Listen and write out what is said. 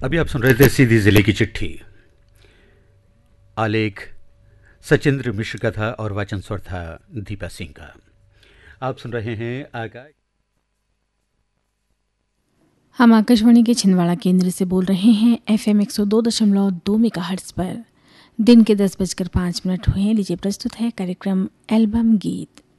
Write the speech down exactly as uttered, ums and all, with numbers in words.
अभी आप सुन रहे थे सीधी जिले की चिट्ठी। आलेख सचिंद्र मिश्र का था और वाचन स्वर था दीपा सिंह का। आप सुन रहे हैं आकाश। हम आकाशवाणी के छिंदवाड़ा केंद्र से बोल रहे हैं एफएम एक सौ दो दशमलव दो मेगाहर्ट्ज पर। दिन के दस बजकर पाँच मिनट हुए हैं। लीजिए प्रस्तुत है कार्यक्रम एल्बम गीत।